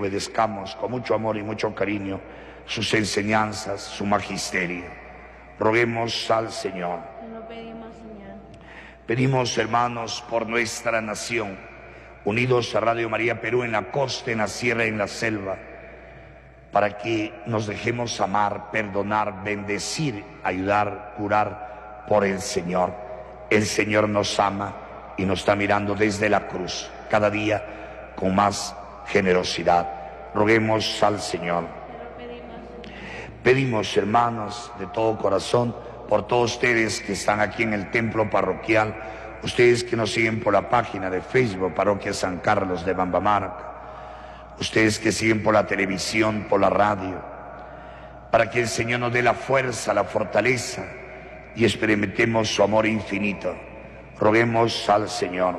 obedezcamos con mucho amor y mucho cariño sus enseñanzas, su magisterio. Roguemos al Señor. Te lo pedimos, Señor. Pedimos, hermanos, por nuestra nación, unidos a Radio María Perú en la costa, en la sierra, en la selva, para que nos dejemos amar, perdonar, bendecir, ayudar, curar por el Señor. El Señor nos ama y nos está mirando desde la cruz, cada día con más generosidad. Roguemos al Señor. Pedimos, hermanos, de todo corazón, por todos ustedes que están aquí en el templo parroquial, ustedes que nos siguen por la página de Facebook, Parroquia San Carlos de Bambamarca, ustedes que siguen por la televisión, por la radio, para que el Señor nos dé la fuerza, la fortaleza y experimentemos su amor infinito. Roguemos al Señor.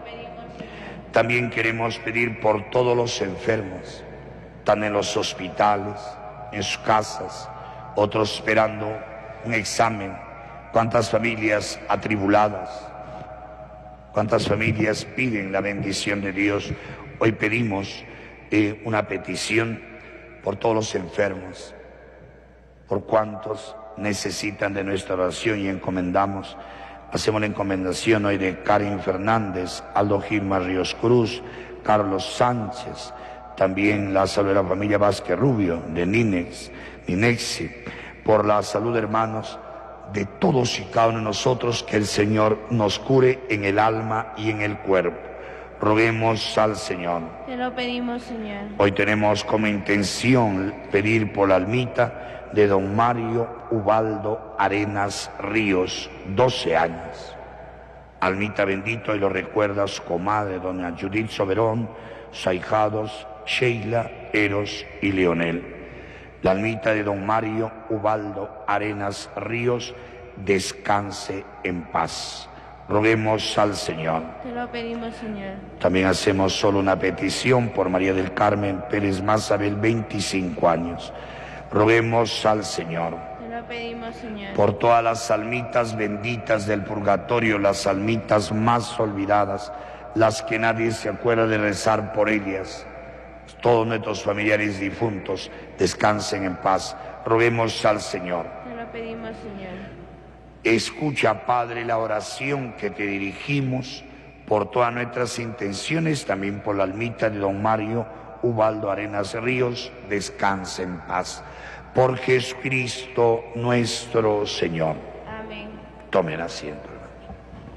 También queremos pedir por todos los enfermos, están en los hospitales, en sus casas, otros esperando un examen. Cuántas familias atribuladas, cuántas familias piden la bendición de Dios. Hoy pedimos una petición por todos los enfermos, por cuantos necesitan de nuestra oración, y encomendamos, hacemos la encomendación hoy de Karen Fernández, Aldo Gilma Ríos Cruz, Carlos Sánchez, también la salud de la familia Vázquez Rubio, de Ninexi, por la salud, hermanos, de todos y cada uno de nosotros, que el Señor nos cure en el alma y en el cuerpo. Roguemos al Señor. Te lo pedimos, Señor. Hoy tenemos como intención pedir por la almita de don Mario Ubaldo Arenas Ríos, 12 años. Almita bendito, y lo recuerda su comadre, doña Judith Soberón, sus ahijados Sheila, Eros y Leonel. La almita de don Mario Ubaldo Arenas Ríos descanse en paz. Roguemos al Señor. Te lo pedimos, Señor. También hacemos solo una petición por María del Carmen Pérez Mazabel, 25 años. Roguemos al Señor. Te lo pedimos, Señor. Por todas las almitas benditas del purgatorio, las almitas más olvidadas, las que nadie se acuerda de rezar por ellas. Todos nuestros familiares difuntos descansen en paz. Roguemos al Señor. Te lo pedimos, Señor. Escucha, Padre, la oración que te dirigimos por todas nuestras intenciones, también por la almita de don Mario Ubaldo Arenas Ríos, descanse en paz. Por Jesucristo nuestro Señor. Amén. Tomen asiento.